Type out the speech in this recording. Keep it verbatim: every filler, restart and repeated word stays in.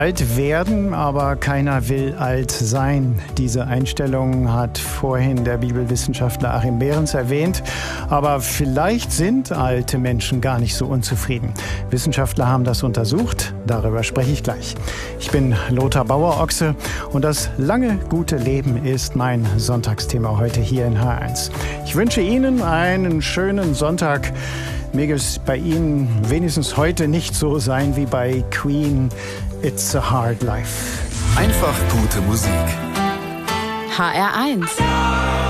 Alt werden, aber keiner will alt sein. Diese Einstellung hat vorhin der Bibelwissenschaftler Achim Behrens erwähnt. Aber vielleicht sind alte Menschen gar nicht so unzufrieden. Wissenschaftler haben das untersucht. Darüber spreche ich gleich. Ich bin Lothar Bauer-Ochse und das lange, gute Leben ist mein Sonntagsthema heute hier in H eins. Ich wünsche Ihnen einen schönen Sonntag. Möge es bei Ihnen wenigstens heute nicht so sein wie bei Queen. It's a hard life. Einfach gute Musik. H R eins.